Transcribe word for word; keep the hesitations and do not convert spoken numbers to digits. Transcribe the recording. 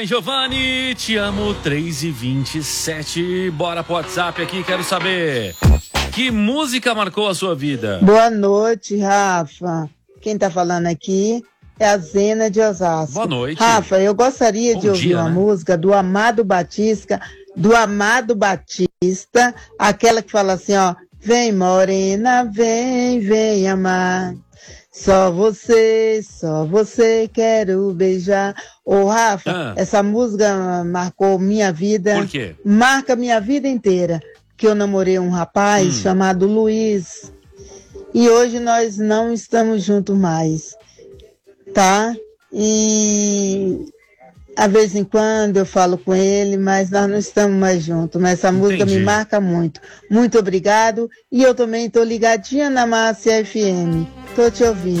Giovanni, te amo, três e vinte e sete. Bora pro WhatsApp aqui, quero saber. Que música marcou a sua vida? Boa noite, Rafa. Quem tá falando aqui é a Zena de Osasco. Boa noite. Rafa, eu gostaria Bom de ouvir dia, uma né? música do Amado Batista, do Amado Batista, aquela que fala assim, ó, vem morena, vem, vem amar. Só você, só você quero beijar. Ô, Rafa, Ah. essa música marcou minha vida. Por quê? Marca minha vida inteira. Que eu namorei um rapaz Hum. chamado Luiz. E hoje nós não estamos juntos mais. Tá? E a vez em quando eu falo com ele, mas nós não estamos mais juntos. Mas essa música Entendi. me marca muito. Muito obrigado. E eu também estou ligadinha na Márcia F M. Tô te ouvindo.